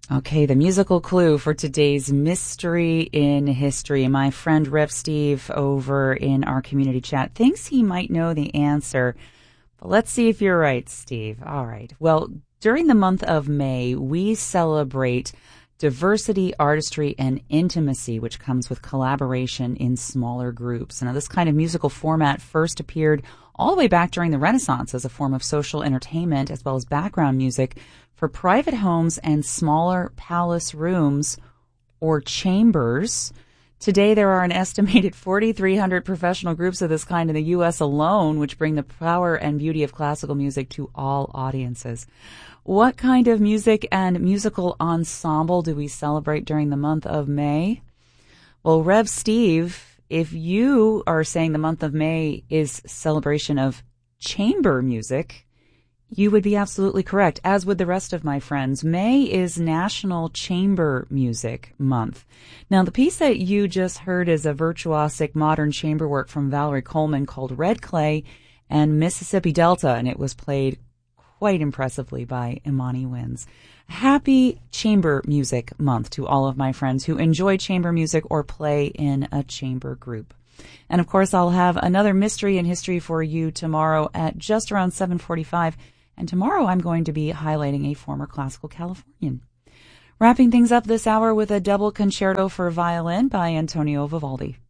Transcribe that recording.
Okay, the musical clue for today's Mystery in History. My friend Rev Steve over in our community chat thinks he might know the answer. But let's see if you're right, Steve. All right. Well, during the month of May, we celebrate diversity, artistry, and intimacy, which comes with collaboration in smaller groups. Now, this kind of musical format first appeared all the way back during the Renaissance as a form of social entertainment as well as background music for private homes and smaller palace rooms or chambers. Today, there are an estimated 4,300 professional groups of this kind in the U.S. alone, which bring the power and beauty of classical music to all audiences. What kind of music and musical ensemble do we celebrate during the month of May? Well, Rev Steve, if you are saying the month of May is celebration of chamber music, you would be absolutely correct, as would the rest of my friends. May is National Chamber Music Month. Now, the piece that you just heard is a virtuosic modern chamber work from Valerie Coleman called Red Clay and Mississippi Delta, and it was played quite impressively by Imani Winds. Happy Chamber Music Month to all of my friends who enjoy chamber music or play in a chamber group. And of course, I'll have another Mystery in History for you tomorrow at just around 7:45. And tomorrow I'm going to be highlighting a former classical Californian. Wrapping things up this hour with a double concerto for violin by Antonio Vivaldi.